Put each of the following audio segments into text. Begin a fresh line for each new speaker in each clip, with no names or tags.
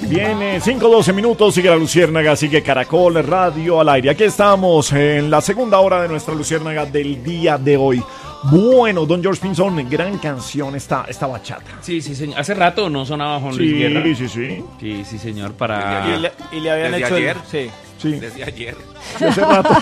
Bien, 5:12 minutos, sigue la Luciérnaga, sigue Caracol Radio al aire. Aquí estamos en la segunda hora de nuestra Luciérnaga del día de hoy. Bueno, don George Pinzón, gran canción esta bachata.
Sí, señor. Hace rato no sonaba Juan Luis Guerra. Sí, señor, para...
Y le habían hecho
ayer.
Sí.
Desde ayer.
Hace rato.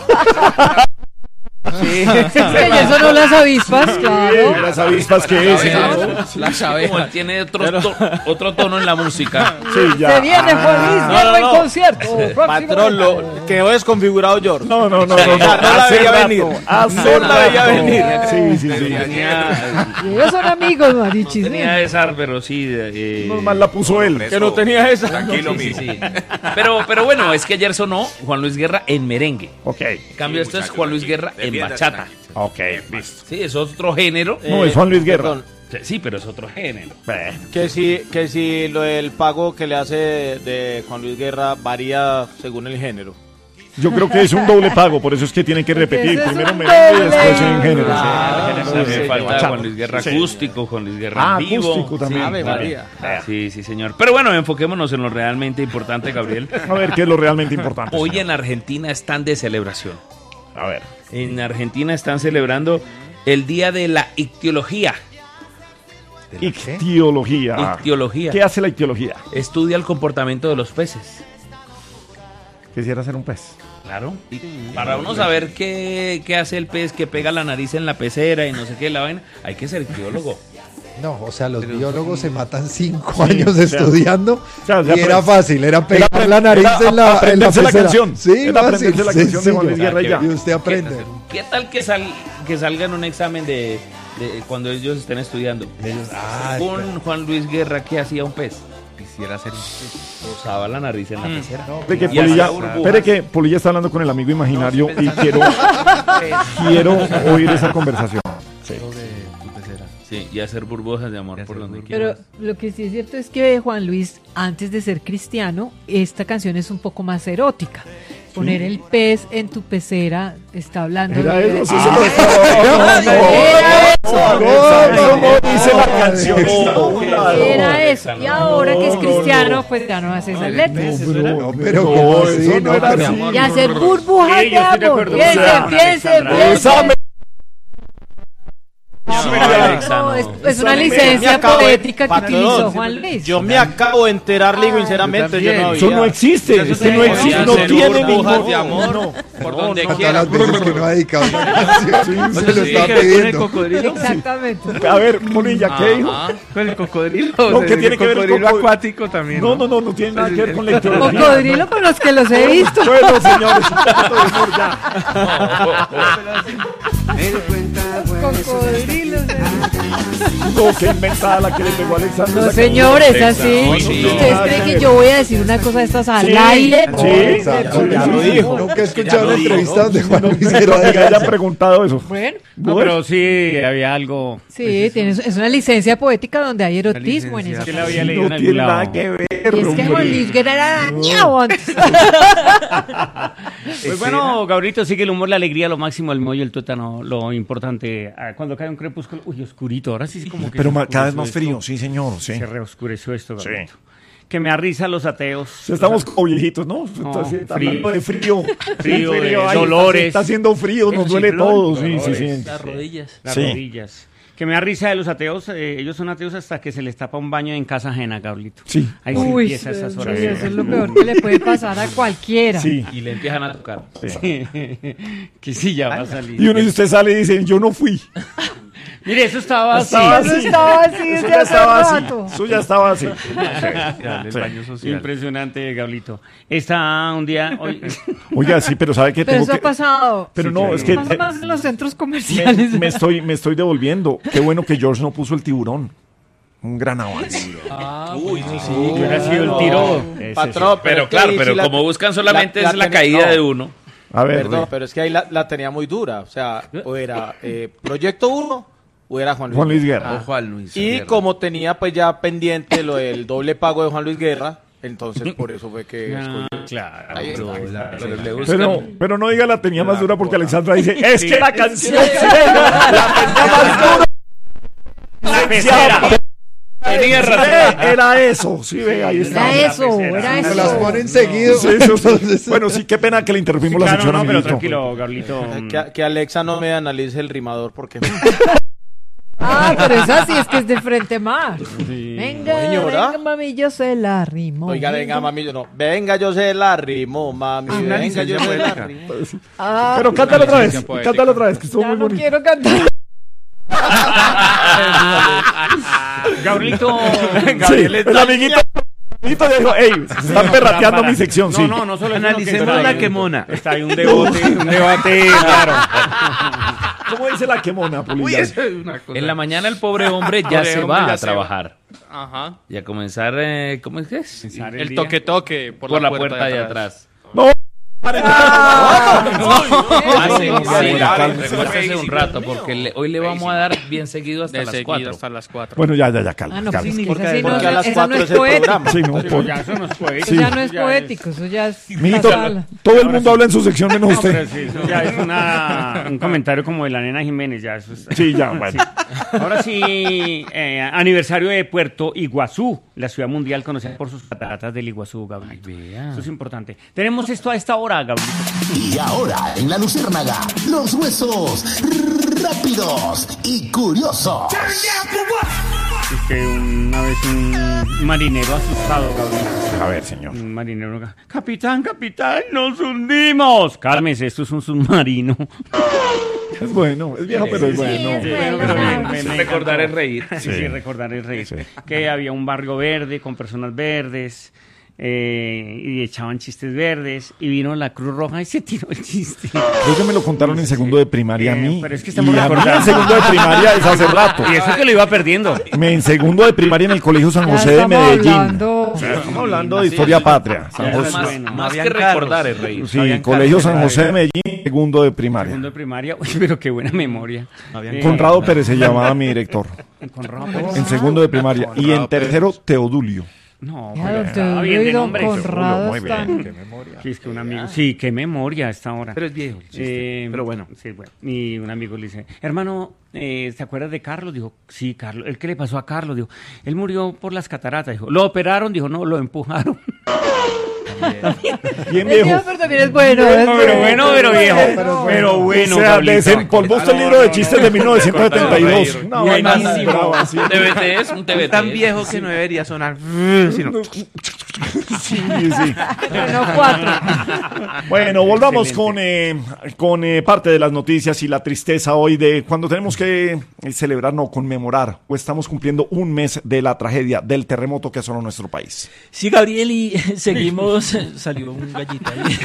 Sí. Ya sonó las avispas, claro.
Las avispas que es.
Las abejas. Tiene otro tono en la música.
Sí, ya.
Se viene Juan Luis Guerra en concierto.
Patrón, lo quedó desconfigurado George.
No.
No la veía venir. No la veía venir.
Sí.
Y ellos son amigos, marichis.
Tenía esa, pero sí.
Normal la puso él.
Que no tenía esa.
Tranquilo,
Sí. Pero bueno, es que ayer sonó Juan Luis Guerra en merengue.
Ok.
En cambio, esto es Juan Luis Guerra en bachata.
Ok, listo.
Sí, es otro género.
No, es Juan Luis Guerra.
Perdón.
Sí, pero es otro género.
Que si lo del pago que le hace de Juan Luis Guerra varía según el género.
Yo creo que es un doble pago, por eso es que tienen que repetir.
Ese es
Primero
un
merengue y
doble.
después en género.
Me falta
bachata.
Juan Luis Guerra
Sí.
acústico, Juan Luis Guerra en vivo.
Acústico también.
Ave María.
Sí, señor. Pero bueno, enfoquémonos en lo realmente importante, Gabriel.
A ver, ¿qué es lo realmente importante?
Hoy en Argentina están de celebración.
A ver.
En Argentina están celebrando el Día de la Ictiología.
Ictiología.
Ictiología.
¿Qué hace la ictiología?
Estudia el comportamiento de los peces.
Quisiera ser un pez.
Claro. Y para uno saber qué hace el pez que pega la nariz en la pecera y no sé qué la vaina, hay que ser ictiólogo.
No, o sea, los biólogos se matan 5 años estudiando
ya
y era fácil, era pegar
era
la nariz en la
aprenderse la
pecera.
canción.
Sí,
Era
fácil,
aprenderse la canción de Juan Luis Guerra y ya.
Y usted aprende.
¿Qué tal que salga en un examen de cuando ellos estén estudiando? Según Juan Luis Guerra, ¿qué hacía un pez?
Quisiera ser un pez.
Posaba la nariz en la pecera.
Espere que Polilla está hablando con el amigo imaginario y quiero oír esa conversación.
Sí, y hacer burbujas de amor por donde
Pero
quieras.
lo que sí es cierto es que Juan Luis, antes de ser cristiano, esta canción es un poco más erótica. Poner el pez en tu pecera está hablando
Era
de...
eso, sí se lo no dice la canción.
Era eso. Y ahora que es cristiano, pues ya no hace esas letras.
No, pero ¿cómo así?
eso no era así.
Y hacer burbujas de amor. Piense. No, es una licencia poética que utilizó Juan Luis.
Yo me acabo de enterar, Ligo, sinceramente. Yo no
Eso no existe. Este no existe. No tiene
burbujas de
ningún
amor por donde
Todas
quiera.
las veces que no ha dedicado una canción, se lo está pidiendo.
Exactamente.
A ver, Polilla, ¿qué dijo?
Con el cocodrilo.
No, ¿qué tiene que ver el
cocodrilo
cocodrilo?
acuático también?
No tiene nada que ver con la ictiología.
Cocodrilo con los que los he visto.
Bueno, señores, un poquito de humor ya.
Cocodrilos.
No, qué inventada la que le pegó a Alexandra.
No,
esa
señores, así.
No, sí.
¿Ustedes creen que yo voy a decir una cosa de estas al
Sí,
aire?
sí.
Exacto, ya lo dijo. Nunca he escuchado una entrevista donde Juan Luis
canción.
Guerra
Que
diga
haya
eso.
preguntado eso.
Bueno,
No, pero sí había algo.
sí, es una licencia poética donde hay erotismo en esa
Que la
canción.
había leído en
No
algún
tiene
lado.
nada que ver.
Y es que
hombre.
Juan Luis Guerra era dañado antes.
Pues bueno, Gabrielito, sigue el humor, la alegría, lo máximo, el mollo, el tuétano, lo importante. Cuando cae un crepúsculo, uy, oscurito, ahora sí es como que...
Pero
se
cada vez
oscureció
más
esto.
frío, sí, señor. Sí.
Se reoscureció esto,
Sí.
Gabrielito. Que me arriesgan los ateos.
Sí, estamos como viejitos, ¿no?
No,
Está
frío.
hablando de frío.
Frío, de
ay,
dolores.
Está haciendo frío, nos
El
duele
ciclón,
todo. Sí,
dolores.
sí.
Las rodillas.
Las
Sí.
rodillas. Que me da risa de los ateos, ellos son ateos hasta que se les tapa un baño en casa ajena, Gabrielito.
Sí.
Ahí se
Uy,
empieza esas
Dios
horas.
mío, eso es lo peor que le puede pasar a cualquiera.
Sí.
Y le empiezan a tocar.
Que sí, ya va a salir.
Y uno y usted sale y dice, yo no fui.
Mire, eso estaba así.
Eso estaba así
Eso
desde
ya
hace
estaba así.
rato.
Eso ya estaba así.
El baño social. Impresionante, Gablito. Está un día... Hoy,
Oiga, sí, pero ¿sabe qué?
Pero
Tengo
eso ha
que...
pasado.
Pero
Sí,
no,
claro.
es que
Pasa más en los centros comerciales.
me estoy devolviendo. Qué bueno que George no puso el tiburón. Un gran avance.
hubiera sido el tiro. Ese
Patrón,
Pero
es que
claro,
ahí
pero
sí
como buscan solamente es la
tenía-
caída
no,
de uno.
A ver,
Perdón, pero es que ahí la tenía muy dura. O sea, o era Proyecto 1 o era Juan Luis.
Juan Luis Guerra.
Juan Luis.
Y
Guerra.
como tenía pues ya pendiente lo del doble pago de Juan Luis Guerra, entonces por eso fue que escogió.
Claro.
Ahí está.
Pero le buscan-
Pero no diga la tenía más dura porque Alexandra dice, es que la canción la tenía más dura.
La pecera.
Tenía razón.
Era eso, sí, ve, ahí está.
Era eso.
Se las ponen seguido.
Sí, bueno, sí, qué pena que le interrumpimos la sección,
no, pero
amiguito.
tranquilo, Gablito.
Que Alexa no me analice el rimador porque...
Pero esa sí es que es de frente más. Venga,
Señora.
venga, mami, yo se la rimo.
Oiga, venga, mami, yo no. Venga, yo se la rimo, mami. Venga, yo se la rimo.
Pero cántalo otra vez, que estuvo
Ya
muy
no
bonito.
quiero cantar.
Gablito.
Sí, el amiguito ya dijo, ey, se están perrateando mi sección, sí.
No solo
Analicemos la quemona.
Está ahí un debate, claro.
¿Cómo dice la quemona, Pulilla?
En la mañana el pobre hombre ya
Pobre
se
hombre
va
ya
a
se
trabajar.
Ajá.
Y a comenzar, ¿cómo es que es?
El toque por
Por la puerta de atrás.
No,
Recuérdese un rato, porque hoy le vamos a dar bien seguido hasta
De
las
seguido
4.
hasta las 4.
bueno, ya, calma.
No,
calma.
sí,
Porque
esa sí no,
a las
esa no
4
es
es el
poético.
programa.
Sí, no,
Pero ya eso no es poético.
Eso ya no es poético, eso ya es
Mijito,
pasarla.
todo el mundo habla en su sección menos
No, pero
usted.
sí, eso ya es un comentario como de la nena Jiménez, ya eso es...
Sí, ya, bueno.
Ahora sí, aniversario de Puerto Iguazú, la ciudad mundial conocida por sus cataratas del Iguazú, Gabriel. Eso es importante. Tenemos esto a esta hora, Gabriel.
Y ahora, en la Luciérnaga, los huesos rápidos y curiosos.
Es que una vez un marinero asustado, Gabriel.
A ver, señor.
Un marinero, capitán, nos hundimos. Cálmese, esto es un submarino.
Es bueno, es viejo, pero es bueno.
Sí,
Pero me
Recordar
encantó.
es reír.
Sí, recordar es reír.
Sí.
Que había un barrio verde con personas verdes y echaban chistes verdes y vino la Cruz Roja y se tiró el chiste.
Creo que me lo contaron en segundo de primaria a mí.
Pero es que estamos
y a mí
recordando.
en segundo de primaria es hace rato.
Y eso que lo iba perdiendo.
En segundo de primaria en el Colegio San
Ya
José de
estamos
Medellín.
hablando-
Estamos hablando de historia patria. San
Es
José.
más,
bueno.
más
habían
que recordar
carros.
es reír.
Sí, Colegio San José de Medellín, segundo de primaria.
Segundo de primaria. Uy, pero qué buena memoria.
Conrado Pérez se llamaba mi director.
Conrado Pérez.
En segundo de primaria. Y en tercero, Teodulio.
No,
Ya,
pero
don
estaba bien
Teodoro
de
y don
nombre.
Conrado
Muy bien,
están-
qué memoria.
Sí, es que un amigo. Sí, qué memoria a esta hora.
Pero es viejo el chiste. Pero bueno.
Sí, bueno. Y un amigo le dice, hermano, ¿te acuerdas de Carlos? Dijo, sí, Carlos. ¿El qué le pasó a Carlos? Dijo, él murió por las cataratas. Dijo, ¿lo operaron? Dijo, no, lo empujaron.
Bien
Es viejo,
viejo.
pero también es bueno. es
pero viejo.
bueno.
Pero bueno,
O sea,
Gablito.
desempolvó usted el libro de chistes de 1972. Una vaina
Buenísimo.
brava, sí.
Un TBT es un TBT.
Tan viejo que no debería sonar. Sino,
Sí, sí.
Bueno, 4.
Bueno, volvamos con parte de las noticias y la tristeza hoy de cuando tenemos que celebrar, no, conmemorar, o estamos cumpliendo un mes de la tragedia del terremoto que asoló nuestro país.
Sí, Gabriel, y seguimos. Salió un gallito ahí.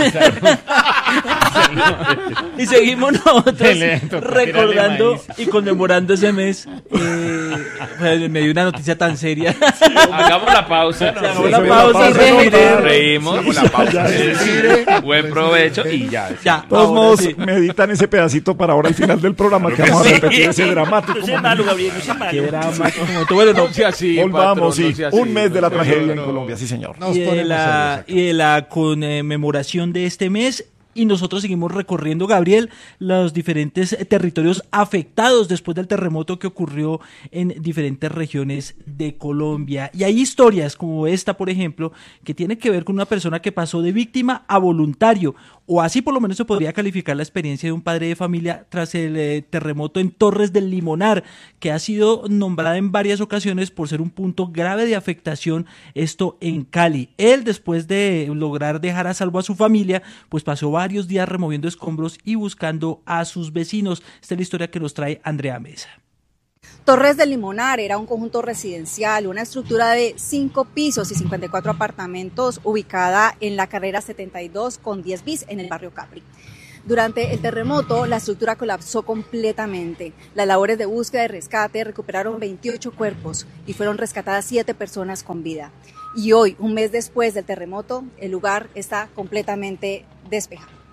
Y seguimos nosotros recordando y conmemorando ese mes. Pues, me dio una noticia tan seria.
Hagamos la pausa.
Hagamos
la pausa,
Reímos. Buen provecho y ya.
Ya,
De todos
ahora
modos,
sí.
meditan ese pedacito para ahora al final del programa que vamos a repetir ese dramático.
No sea malo, Gabriel, no sea malo.
Qué drama.
Como tú, bueno, no.
No sea así,
Volvamos,
patrón,
sí.
no sea así.
Un mes de la
No,
tragedia
no.
en Colombia, sí, señor.
Nos
y de
ponemos
la,
serios
y de la conmemoración de este mes. Y nosotros seguimos recorriendo, Gabriel, los diferentes territorios afectados después del terremoto que ocurrió en diferentes regiones de Colombia. Y hay historias como esta, por ejemplo, que tiene que ver con una persona que pasó de víctima a voluntario, o así por lo menos se podría calificar la experiencia de un padre de familia tras el terremoto en Torres del Limonar, que ha sido nombrada en varias ocasiones por ser un punto grave de afectación, esto en Cali. Él, después de lograr dejar a salvo a su familia, pues pasó varios días removiendo escombros y buscando a sus vecinos. Esta es la historia que nos trae Andrea Mesa.
Torres del Limonar era un conjunto residencial, una estructura de 5 pisos y 54 apartamentos ubicada en la carrera 72 con 10 bis en el barrio Capri. Durante el terremoto, la estructura colapsó completamente. Las labores de búsqueda y rescate recuperaron 28 cuerpos y fueron rescatadas 7 personas con vida. Y hoy, un mes después del terremoto, el lugar está completamente despejado.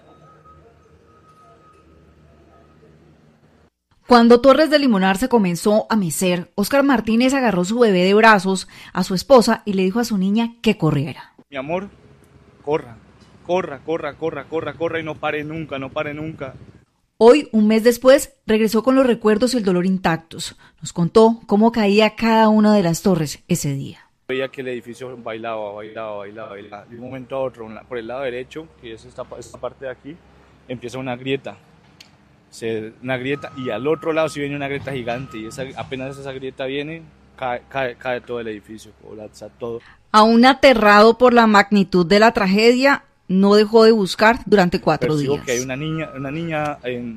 Cuando Torres del Limonar se comenzó a mecer, Óscar Martínez agarró su bebé de brazos a su esposa y le dijo a su niña que corriera.
Mi amor, corra y no pare nunca, no pare nunca.
Hoy, un mes después, regresó con los recuerdos y el dolor intactos. Nos contó cómo caía cada una de las torres ese día.
Veía que el edificio bailaba. De un momento a otro, por el lado derecho, que es esta parte de aquí, empieza una grieta. Y al otro lado sí viene una grieta gigante. Y apenas esa grieta viene, cae todo el edificio, colapsa todo.
Aún aterrado por la magnitud de la tragedia, no dejó de buscar durante 4 días.
Percibo que hay una niña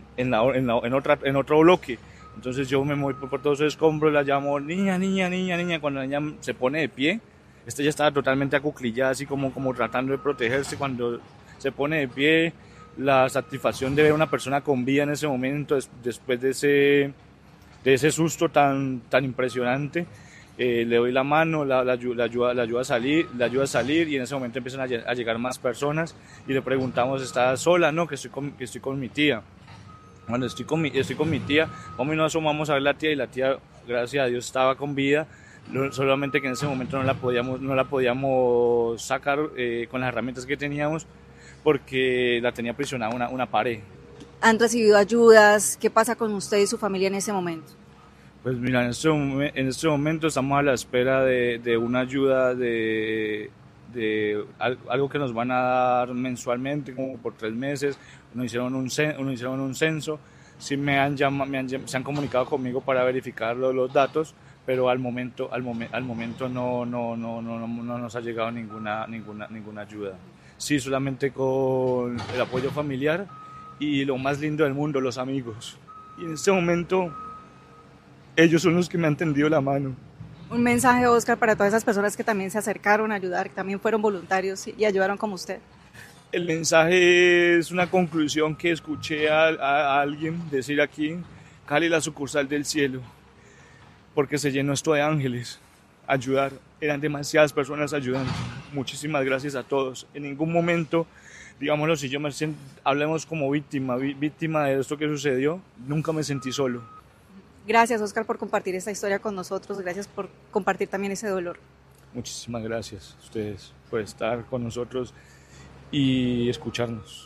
en otro bloque. Entonces yo me voy por todos esos escombros, la llamo niña. Cuando la niña se pone de pie, ya estaba totalmente acuclillada, así como tratando de protegerse. Cuando se pone de pie, la satisfacción de ver a una persona con vida en ese momento, después de ese susto tan impresionante, le doy la mano, la ayuda a salir y en ese momento empiezan a llegar más personas y le preguntamos, ¿está sola? No, que estoy con mi tía. Cuando estoy con mi tía, como nos asomamos a ver la tía y la tía, gracias a Dios, estaba con vida, solamente que en ese momento no la podíamos sacar con las herramientas que teníamos porque la tenía aprisionada una pared.
¿Han recibido ayudas? ¿Qué pasa con usted y su familia en ese momento?
Pues mira, en este momento estamos a la espera de una ayuda de algo que nos van a dar mensualmente, como por 3 meses. Nos hicieron un censo, sí se han comunicado conmigo para verificar los datos, pero al momento no nos ha llegado ninguna ayuda. Sí, solamente con el apoyo familiar y lo más lindo del mundo, los amigos. Y en este momento ellos son los que me han tendido la mano.
Un mensaje, Oscar, para todas esas personas que también se acercaron a ayudar, que también fueron voluntarios y ayudaron como usted.
El mensaje es una conclusión que escuché a alguien decir aquí: Cali, la sucursal del cielo, porque se llenó esto de ángeles. Ayudar, eran demasiadas personas ayudando. Muchísimas gracias a todos. En ningún momento, digámoslo, si yo me siento, hablemos como víctima de esto que sucedió, nunca me sentí solo.
Gracias, Oscar, por compartir esta historia con nosotros. Gracias por compartir también ese dolor.
Muchísimas gracias a ustedes por estar con nosotros y escucharnos.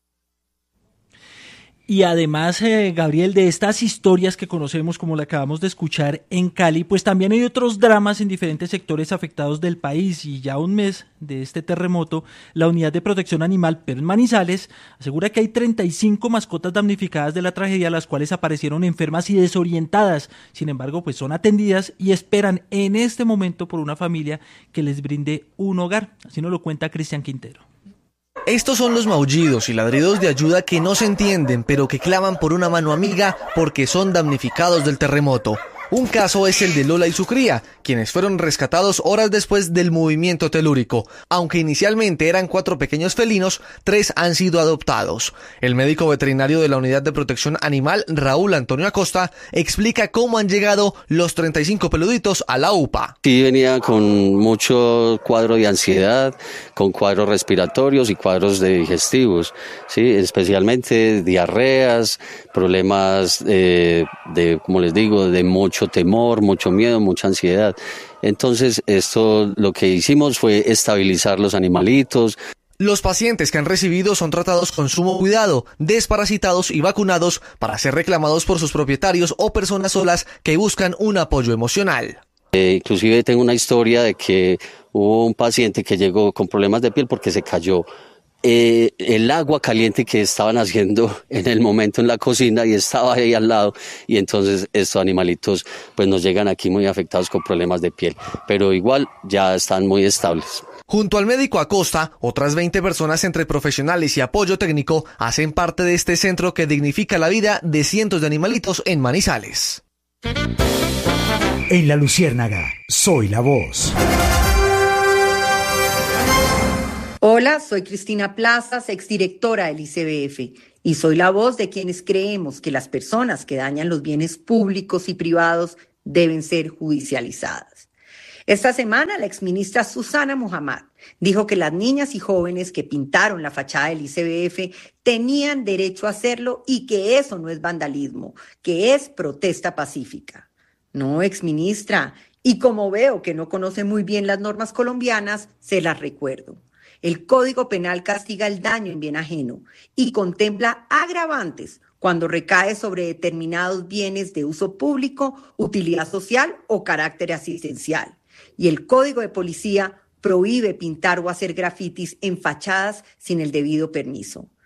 Y además, Gabriel, de estas historias que conocemos, como la acabamos de escuchar en Cali, pues también hay otros dramas en diferentes sectores afectados del país. Y ya un mes de este terremoto, la Unidad de Protección Animal, pero en Manizales, asegura que hay 35 mascotas damnificadas de la tragedia, las cuales aparecieron enfermas y desorientadas. Sin embargo, pues son atendidas y esperan en este momento por una familia que les brinde un hogar. Así nos lo cuenta Cristian Quintero.
Estos son los maullidos y ladridos de ayuda que no se entienden, pero que claman por una mano amiga porque son damnificados del terremoto. Un caso es el de Lola y su cría, quienes fueron rescatados horas después del movimiento telúrico. Aunque inicialmente eran 4 pequeños felinos, 3 han sido adoptados. El médico veterinario de la Unidad de Protección Animal, Raúl Antonio Acosta, explica cómo han llegado los 35 peluditos a la UPA.
Sí, venía con mucho cuadro de ansiedad, con cuadros respiratorios y cuadros de digestivos, sí, especialmente diarreas, problemas como les digo, de mucho temor, mucho miedo, mucha ansiedad. Entonces, esto lo que hicimos fue estabilizar los animalitos.
Los pacientes que han recibido son tratados con sumo cuidado, desparasitados y vacunados para ser reclamados por sus propietarios o personas solas que buscan un apoyo emocional.
Inclusive tengo una historia de que hubo un paciente que llegó con problemas de piel porque se cayó el agua caliente que estaban haciendo en el momento en la cocina y estaba ahí al lado, y entonces estos animalitos pues nos llegan aquí muy afectados con problemas de piel, pero igual ya están muy estables.
Junto al médico Acosta, otras 20 personas entre profesionales y apoyo técnico hacen parte de este centro que dignifica la vida de cientos de animalitos en Manizales.
En La Luciérnaga, soy la voz.
Hola, soy Cristina Plazas, exdirectora del ICBF, y soy la voz de quienes creemos que las personas que dañan los bienes públicos y privados deben ser judicializadas. Esta semana, la exministra Susana Muhammad dijo que las niñas y jóvenes que pintaron la fachada del ICBF tenían derecho a hacerlo y que eso no es vandalismo, que es protesta pacífica. No, exministra, y como veo que no conoce muy bien las normas colombianas, se las recuerdo. El Código Penal castiga el daño en bien ajeno y contempla agravantes cuando recae sobre determinados bienes de uso público, utilidad social o carácter asistencial. Y el Código de Policía prohíbe pintar o hacer grafitis en fachadas sin el debido permiso.